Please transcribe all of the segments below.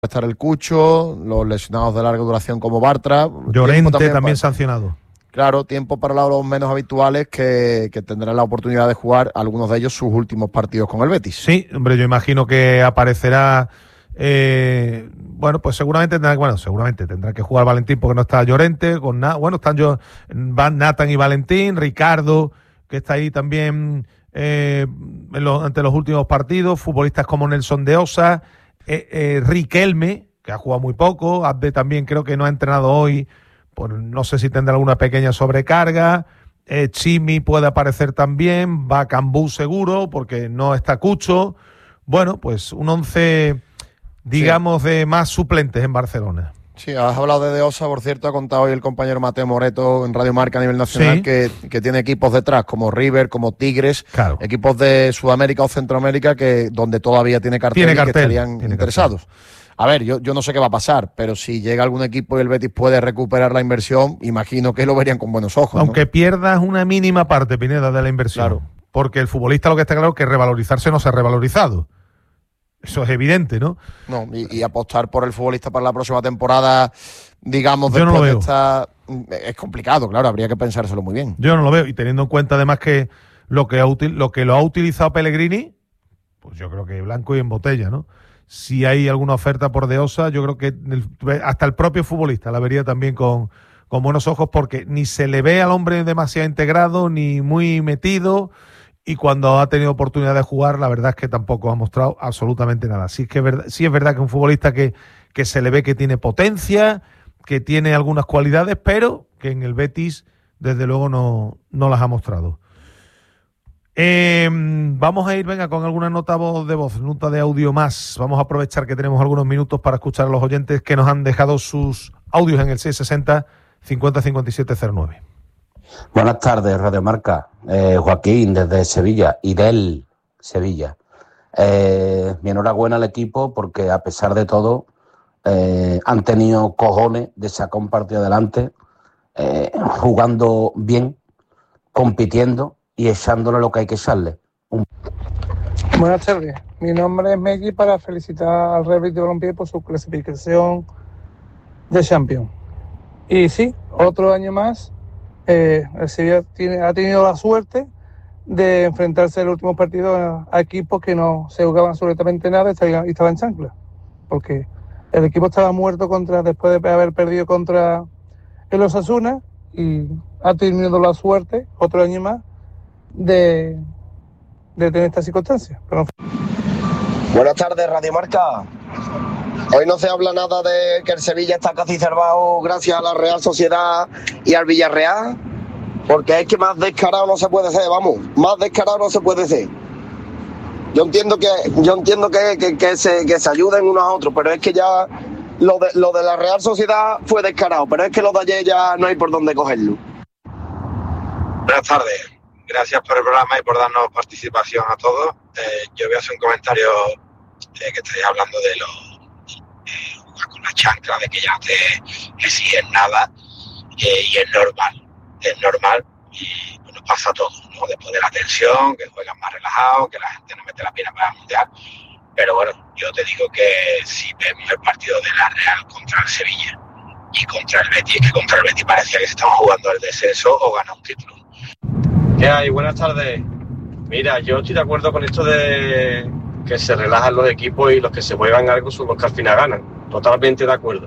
estar el Cucho, los lesionados de larga duración como Bartra. Llorente también sancionado. Claro, tiempo para los menos habituales que tendrán la oportunidad de jugar algunos de ellos sus últimos partidos con el Betis. Sí, hombre, yo imagino que aparecerá, pues seguramente tendrá que jugar Valentín porque no está Llorente, van Nathan y Valentín, Ricardo, que está ahí también ante los últimos partidos, futbolistas como Nelson de Osa, Riquelme, que ha jugado muy poco, Abde también creo que no ha entrenado hoy, pues no sé si tendrá alguna pequeña sobrecarga, Chimi puede aparecer también, va Cambú seguro, porque no está Cucho. Bueno, pues un 11, digamos, de más suplentes en Barcelona. Sí, has hablado de Osa, por cierto, ha contado hoy el compañero Mateo Moreto en Radio Marca a nivel nacional, sí, que tiene equipos detrás, como River, como Tigres, claro, equipos de Sudamérica o Centroamérica, donde todavía tiene cartel y que estarían interesados. A ver, yo no sé qué va a pasar, pero si llega algún equipo y el Betis puede recuperar la inversión, imagino que lo verían con buenos ojos. Aunque pierdas una mínima parte, Pineda, de la inversión. Claro. Porque el futbolista, lo que está claro es que revalorizarse no se ha revalorizado. Eso es evidente, ¿no? No, y apostar por el futbolista para la próxima temporada, digamos, yo no lo veo. Es complicado, claro, habría que pensárselo muy bien. Yo no lo veo, y teniendo en cuenta además que lo que lo ha utilizado Pellegrini, pues yo creo que blanco y en botella, ¿no? Si hay alguna oferta por De Osa, yo creo que hasta el propio futbolista la vería también con buenos ojos, porque ni se le ve al hombre demasiado integrado, ni muy metido, y cuando ha tenido oportunidad de jugar, la verdad es que tampoco ha mostrado absolutamente nada. Sí es verdad que es un futbolista que se le ve que tiene potencia, que tiene algunas cualidades, pero que en el Betis, desde luego, no las ha mostrado. Vamos a ir, con alguna nota de audio más. Vamos a aprovechar que tenemos algunos minutos para escuchar a los oyentes que nos han dejado sus audios en el 660 50 57 09. Buenas tardes, Radio Marca. Joaquín, desde Sevilla, y del Sevilla. Mi enhorabuena al equipo porque, a pesar de todo, han tenido cojones de sacar un partido adelante, jugando bien, compitiendo y echándole lo que hay que echarle. Buenas tardes, mi nombre es Megui, para felicitar al Real Betis Balompié por su clasificación de Champions. Y sí, otro año más, el Sevilla ha tenido la suerte de enfrentarse en el último partido a equipos que no se jugaban absolutamente nada y estaban en chancla, porque el equipo estaba muerto después de haber perdido contra el Osasuna, y ha tenido la suerte, otro año más, de tener esta circunstancia. Pero... Buenas tardes, Radio Marca. Hoy no se habla nada de que el Sevilla está casi salvado gracias a la Real Sociedad y al Villarreal, porque es que más descarado no se puede ser, más descarado no se puede ser. Yo entiendo que se ayuden unos a otros, pero es que ya lo de la Real Sociedad fue descarado, pero es que lo de ayer ya no hay por dónde cogerlo. Buenas tardes. Gracias por el programa y por darnos participación a todos. Yo voy a hacer un comentario que estáis hablando de jugar con la chancla, de que ya no te exigen nada, y es normal, y pues nos pasa a todos, ¿no? Después de la tensión, que juegan más relajados, que la gente no mete la pena para el Mundial. Pero bueno, yo te digo que si vemos el partido de la Real contra el Sevilla y contra el Betis, que contra el Betis parecía que se estaba jugando el descenso o ganar un título. ¿Qué hay? Buenas tardes. Mira, yo estoy de acuerdo con esto de que se relajan los equipos y los que se muevan algo son los que al final ganan. Totalmente de acuerdo.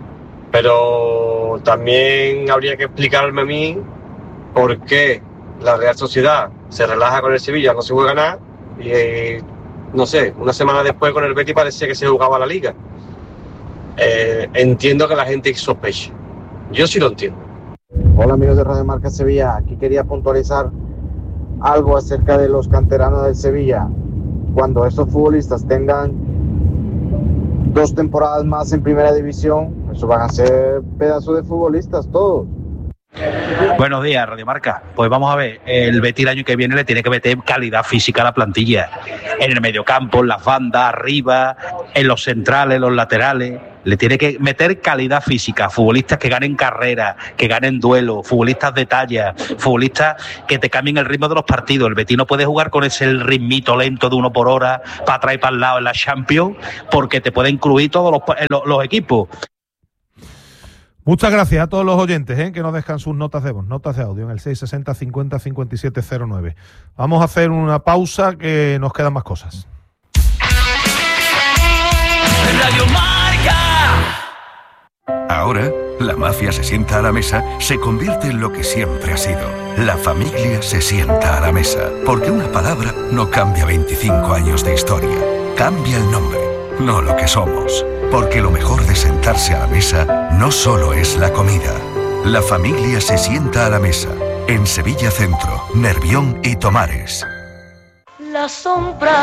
Pero también habría que explicarme a mí por qué la Real Sociedad se relaja con el Sevilla, no se juega nada, y no sé, una semana después con el Betis parecía que se jugaba la Liga. Entiendo que la gente sospeche. Yo sí lo entiendo. Hola amigos de Radio Marca Sevilla, aquí quería puntualizar algo acerca de los canteranos del Sevilla. Cuando estos futbolistas tengan 2 temporadas más en primera división, eso van a ser pedazos de futbolistas todos. Buenos días, Radio Marca. Pues vamos a ver, el Betis el año que viene le tiene que meter calidad física a la plantilla. En el mediocampo, en las bandas, arriba, en los centrales, los laterales. Le tiene que meter calidad física, futbolistas que ganen carreras, que ganen duelo, futbolistas de talla, futbolistas que te cambien el ritmo de los partidos. El Betis no puede jugar con ese ritmito lento de 1 por hora para atrás y para el lado en la Champions, porque te pueden incluir todos los equipos. Muchas gracias a todos los oyentes que nos dejan sus notas de voz, notas de audio en el 660 50 57 09. Vamos a hacer una pausa que nos quedan más cosas. Radio Marca. Ahora, la mafia se sienta a la mesa, se convierte en lo que siempre ha sido. La familia se sienta a la mesa, porque una palabra no cambia 25 años de historia. Cambia el nombre, no lo que somos. Porque lo mejor de sentarse a la mesa no solo es la comida. La familia se sienta a la mesa. En Sevilla Centro, Nervión y Tomares. La sombra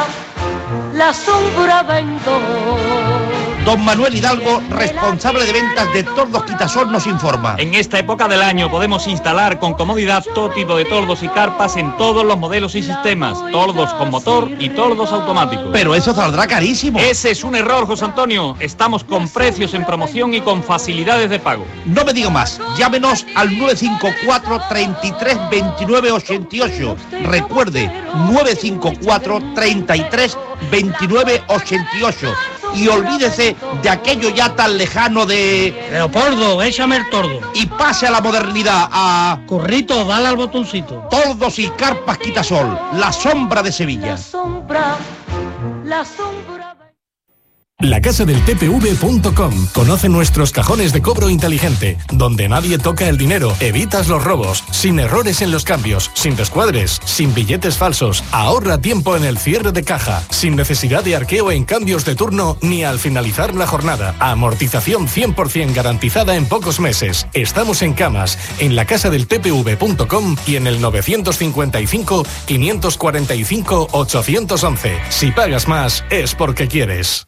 vendo. Don Manuel Hidalgo, responsable de ventas de Tordos Quitasol, nos informa. En esta época del año podemos instalar con comodidad todo tipo de tordos y carpas en todos los modelos y sistemas. Tordos con motor y tordos automáticos. Pero eso saldrá carísimo. Ese es un error, José Antonio. Estamos con precios en promoción y con facilidades de pago. No me digo más. Llámenos al 954 33 29 88. Recuerde, 954 33 29 88. Y olvídese de aquello ya tan lejano de... Leopoldo, échame el tordo. Y pase a la modernidad, a... Corrito, dale al botoncito. Tordos y carpas Quitasol, la sombra de Sevilla. La sombra... Lacasadeltpv.com. Conoce nuestros cajones de cobro inteligente, donde nadie toca el dinero, evitas los robos, sin errores en los cambios, sin descuadres, sin billetes falsos, ahorra tiempo en el cierre de caja, sin necesidad de arqueo en cambios de turno ni al finalizar la jornada, amortización 100% garantizada en pocos meses. Estamos en Camas, en lacasadeltpv.com y en el 955 545 811. Si pagas más, es porque quieres.